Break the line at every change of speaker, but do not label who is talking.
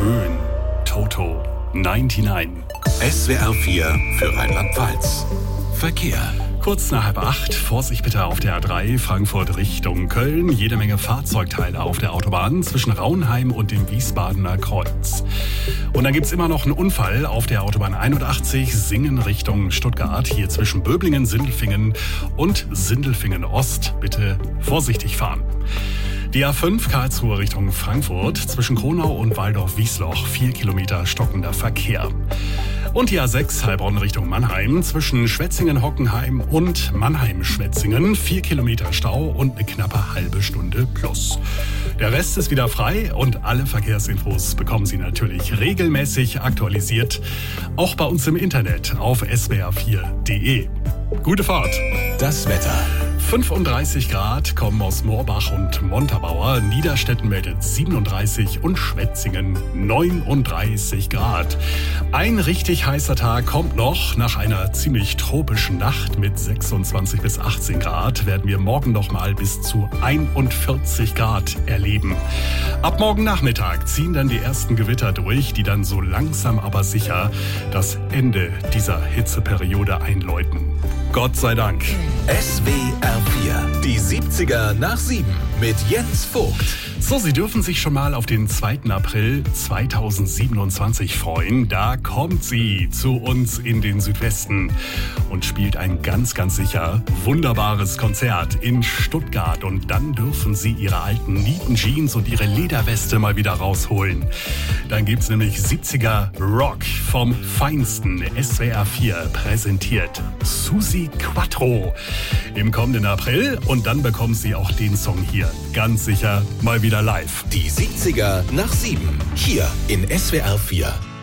Böen, Toto, 99.
SWR 4 für Rheinland-Pfalz. Verkehr.
Kurz nach 7:30, Vorsicht bitte auf der A3 Frankfurt Richtung Köln. Jede Menge Fahrzeugteile auf der Autobahn zwischen Raunheim und dem Wiesbadener Kreuz. Und dann gibt's immer noch einen Unfall auf der Autobahn 81 Singen Richtung Stuttgart. Hier zwischen Böblingen, Sindelfingen und Sindelfingen Ost. Bitte vorsichtig fahren. Die A5 Karlsruhe Richtung Frankfurt zwischen Kronau und Waldorf-Wiesloch 4 Kilometer stockender Verkehr. Und die A6 Heilbronn Richtung Mannheim zwischen Schwetzingen-Hockenheim und Mannheim-Schwetzingen 4 Kilometer Stau und eine knappe halbe Stunde plus. Der Rest ist wieder frei und alle Verkehrsinfos bekommen Sie natürlich regelmäßig aktualisiert, auch bei uns im Internet auf swr4.de. Gute Fahrt!
Das Wetter.
35 Grad kommen aus Moorbach und Montabaur. Niederstetten meldet 37 und Schwetzingen 39 Grad. Ein richtig heißer Tag kommt noch. Nach einer ziemlich tropischen Nacht mit 26 bis 18 Grad werden wir morgen noch mal bis zu 41 Grad erleben. Ab morgen Nachmittag ziehen dann die ersten Gewitter durch, die dann so langsam aber sicher das Ende dieser Hitzeperiode einläuten. Gott sei Dank.
SWR 4, die 70er nach 7 mit Jens Vogt.
So, Sie dürfen sich schon mal auf den 2. April 2027 freuen. Da kommt sie zu uns in den Südwesten und spielt ein ganz, ganz sicher wunderbares Konzert in Stuttgart. Und dann dürfen Sie Ihre alten Nietenjeans und Ihre Lederweste mal wieder rausholen. Dann gibt's nämlich 70er Rock vom Feinsten. SWR 4 präsentiert Susi Quattro im kommenden April. Und dann bekommen Sie auch den Song hier ganz sicher mal wieder live.
Die 70er nach 7, hier in SWR 4.